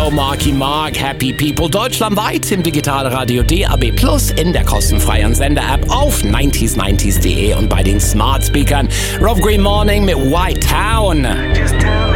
Marky Mark, Happy People, deutschlandweit im Digitalradio DAB+, in der kostenfreien Sender-App auf 90s90s.de und bei den Smart Speakern. Rob Green Morning mit White Town.